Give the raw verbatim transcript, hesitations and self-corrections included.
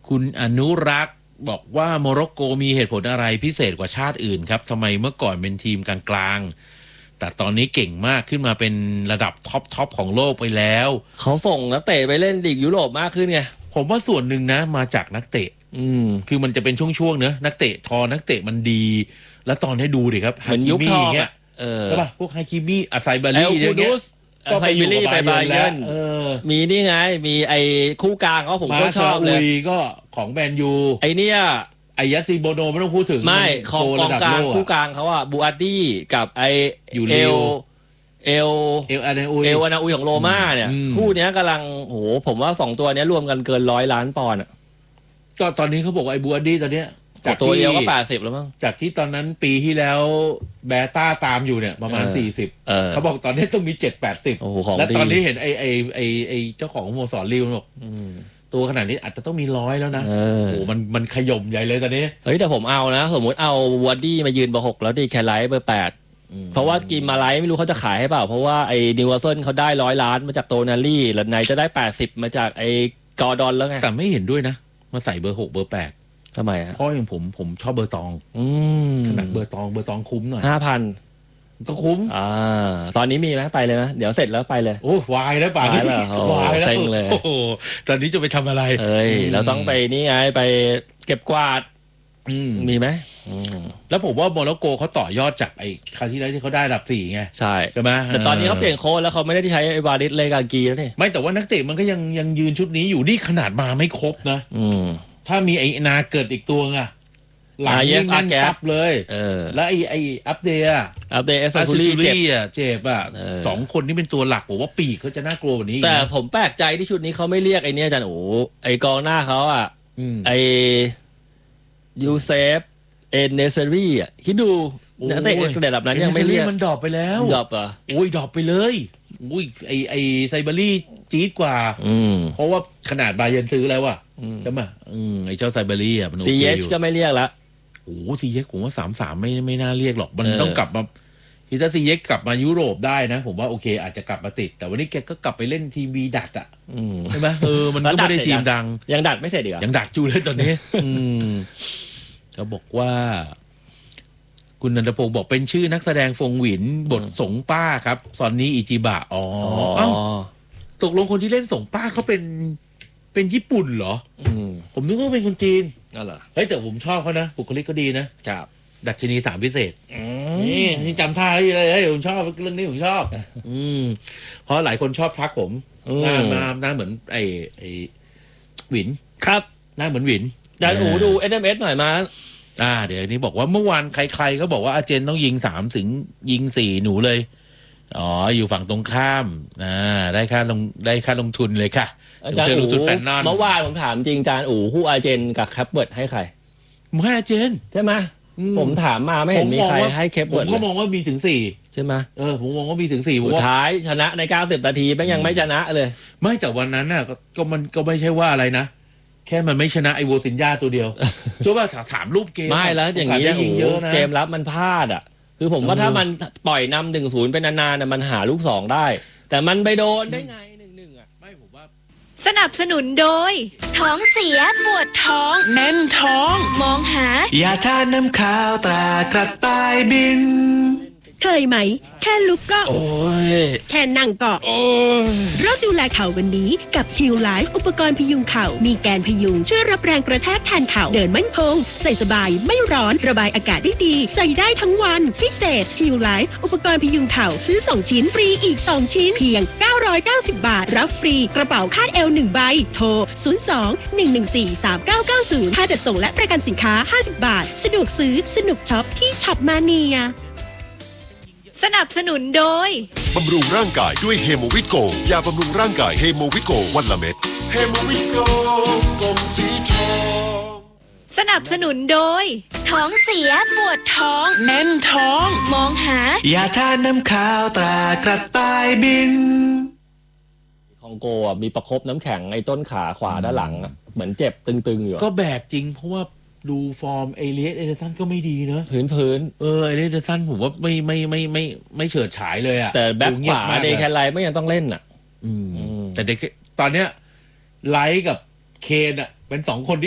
คุณอนุรักษ์บอกว่าโมร็อกโกมีเหตุผลอะไรพิเศษกว่าชาติอื่นครับทำไมเมื่อก่อนเป็นทีมกลางๆแต่ตอนนี้เก่งมากขึ้นมาเป็นระดับท็อปท็อปของโลกไปแล้วเขาส่งนักเตะไปเล่นลีกยุโรปมากขึ้นไงผมว่าส่วนหนึ่งนะมาจากนักเตะอืมคือมันจะเป็นช่วงๆเนอะนักเตะทอนักเตะมันดีแล้วตอนนี้ดูดิครับฮาคิมิเงี้ยใช่ป่ะพวกฮาคิมิอาไซบารีอย่างเงี้ยก็ไปอยู่กับบาเยิร์นมีนี่ไงมีไอ้คู่กลางเขาผมก็ชอบเลยก็ของแมนยูไอ้เนี่ยไอ้ยัสซีโบโนไม่ต้องพูดถึงไม่ของกองกลางคู่กลางเขาอะบูอาร์ดี้กับไอเอลเอลเอลอานาอุยเอลอานาอุยของโรม่าเนี่ยคู่นี้กำลังโหผมว่าสองตัวนี้รวมกันเกินร้อยล้านปอนด์อ่ะก็ตอนนี้เขาบอกว่าไอ้บูอาร์ดี้ตอนเนี้ยจากตัวเดียวก็แปดสิบแล้วมั้งจากที่ตอนนั้นปีที่แล้วแบต้าตามอยู่เนี่ยประมาณสี่สิบเขาบอกตอนนี้ต้องมีเจ็ดแปดสิบแล้วตอนนี้เห็นไอ้ไอ้ไอ้ไอ้เจ้าของสโมสรลิวบอกตัวขนาดนี้อาจจะต้องมีร้อยแล้วนะโอ้โหมันมันขย่มใหญ่เลยตอนนี้เฮ้ยแต่ผมเอานะสมมติเอาวอร์ดี้มายืนเบอร์หกแล้วดีแคลไลท์เบอร์แปดเพราะว่ากิมมาไลท์ไม่รู้เขาจะขายให้เปล่าเพราะว่าไอ้นิวคาสเซิลเขาได้ร้อยล้านมาจากโตนาลี่แล้วไหนจะได้แปดสิบมาจากไอ้กอร์ดอนแล้วไงแต่ไม่เห็นด้วยนะมาใส่เบอร์หกเบอร์แปดทำไมอ่ะเพราะอย่างผมผมชอบเบอร์ตองขนาดเบอร์ตองเบอร์ตองคุ้มหน่อยห้าพันก็คุ้มอ่าตอนนี้มีไหมไปเลยไหมเดี๋ยวเสร็จแล้วไปเลยโอ้วายแล้วป่ะวายแล้ววายแล้วเซ็งเลยโอ้โหตอนนี้จะไปทำอะไรเอ้ยเราต้องไปนี่ไงไปเก็บกวาดมีไหมแล้วผมว่าโมร็อกโกเขาต่อยอดจากไอ้คราวที่แล้วที่เขาได้อันดับสี่ไงใช่ใช่ไหมแต่ตอนนี้เขาเปลี่ยนโค้ชแล้วเขาไม่ได้ใช้ไอ้วาริสเลกากีแล้วนี่ไม่แต่ว่านักเตะมันก็ยังยังยืนชุดนี้อยู่นี่ขนาดมาไม่ครบนะถ้ามีไอ้นาเกิดอีกตัวไงหลังยิ่งนั่นตับเลยแล้วไอ้ไอ้อัปเดตอัปเดตเอสซูรี่อ่ะเจ็บอ่ะสองคนนี้เป็นตัวหลักผมว่าปีกเขาจะน่ากลัวกว่านี้แต่ผมแปลกใจที่ชุดนี้เขาไม่เรียกไอ้นี่อาจารย์โอ้ไอ้กองหน้าเขาอ่ะไอ้ยูเซฟเอ็นเนเซอรี่อ่ะคิดดูนักเตะระดับนั้นยังไม่เรียกมันดรอปไปแล้วดรอปอ่ะโอ้ยดรอปไปเลยอุ้ยไอ้ไอ้ไซบารี่จี๊ดกว่าเพราะว่าขนาดบาเยิร์นซื้อแล้วอ่ะใช่ไหมไอ้เจ้าไซบารี่อ่ะมันโอเคอยู่ซี เอช ก็ไม่เรียกละโอ้ซีเย็กผมว่าสามสามไม่ไม่น่าเรียกหรอกมันต้องกลับมาทีถ้าซีเย็กกลับมายุโรปได้นะผมว่าโอเคอาจจะกลับมาติดแต่วันนี้แกก็กลับไปเล่นทีมวีดัดอ่ะใช่ไหมเออมันก็ไม่ได้ทีมดังยังดัดไม่เสร็จอีกยังดัดจูเลยตอนนี้เขาบอกว่าคุณนันทพงศ์บอกเป็นชื่อนักแสดงฟงหวินบทสงป้าครับซอนนี่อิจิบะอ๋อตกลงคนที่เล่นสงป้าเขาเป็นเป็นญี่ปุ่นเหรอผมนึกว่าเป็นคนจีนอ๋อเหรอเฮ้ยแต่ผมชอบเขานะบุคลิกเขาดีนะครับดัชนีสามพิเศษนี่นี่จำท่าได้เลยเฮ้ยผมชอบเรื่องนี้ผมชอบอืมเพราะหลายคนชอบทักผมหน้าหน้าหน้าเหมือนไอ้ไอ้หวินครับหน้าเหมือนหวินดานอูดู เอส เอ็ม เอส หน่อยมาอ่าเดี๋ยวนี้บอกว่าเมื่อวานใครๆก็บอกว่าอาเจนต้องยิงสามถึงยิงสี่หนูเลยอ๋ออยู่ฝั่งตรงข้ามอ่าได้ค่าลงได้ค่าลงทุนเลยค่ะอาจารย์อู๋เมื่อวานผมถามจริงอาจารย์อู๋คู่อาเจนกับแคปเบิร์ดให้ใครผมให้อาเจนใช่ไหมผมถามมาไม่เห็นมีใครให้แคปเบิร์ดผมก็มองว่ามีถึงสี่ใช่ไหมเออผมมองว่ามีถึงสี่สุดท้ายชนะในเก้าสิบนาทีแม่งยังไม่ชนะเลยไม่แต่วันนั้นน่ะก็มันก็ไม่ใช่ว่าอะไรนะแค่มันไม่ชนะไอโวซินญาตัวเดียวช่วยว่าถามรูปเกมไม่แล้วอย่างนี้เยอะนะเกมรับมันพลาดอ่ะคือผมว่าถ้ามันปล่อยนำหนึ่งศูนย์เป็นนานๆมันหาลูกสองได้แต่มันไปโดนได้ไงหนึ่งหนึ่งอ่ะไม่ผมว่าสนับสนุนโดยท้องเสียปวดท้องแน่นท้องมองหายาทาน้ำขาวตรากระต่ายบินเคยไหมแค่ลุกก็โอ้ยแค่นั่งก็โอ้ยเริ่มดูแลเข่าวันนี้กับ Heal Life อุปกรณ์พยุงเข่ามีแกนพยุงช่วยรับแรงกระแทกแทนเข่าเดินมั่นคงใส่สบายไม่ร้อนระบายอากาศได้ดีใส่ได้ทั้งวันพิเศษ Heal Life อุปกรณ์พยุงเข่าซื้อสองชิ้นฟรีอีกสองชิ้นเพียงเก้าร้อยเก้าสิบบาทรับฟรีกระเป๋าคาดเอวหนึ่งใบโทรศูนย์ สอง หนึ่ง หนึ่ง สี่ สาม เก้า เก้า ศูนย์ค่าจัดส่งและประกันสินค้าห้าสิบบาทสะดวกซื้อสนุกช็อปที่ช็อปมาเนียสนับสนุนโดยบำรุงร่างกายด้วยเฮโมวิตโกยาบำรุงร่างกายเฮโมวิตโกวันละเม็ดเฮโมวิตโกกลมสีทองสนับสนุนโดยท้องเสียปวดท้องแน่นท้องมองหายาทาน้ำขาวตรากระต่ายบินคองโกมีประคบน้ำแข็งไอ้ต้นขาขวาด้านหลังเหมือนเจ็บตึงๆอยู่ก็แบกจริงเพราะว่าดูฟอร์มเอเลียสเอเดอร์สันก็ไม่ดีเนอะพื้นพื้นเออเอเลียสเอเดอร์สันผมว่าไม่ไม่ไม่ไม่ไม่เฉิดฉายเลยอะแต่แบ็คขวาเดย์แคลไลไม่ยังต้องเล่นอ่ะอืมแต่เด็กตอนเนี้ยไลท์กับเคนอะเป็นสองคนที่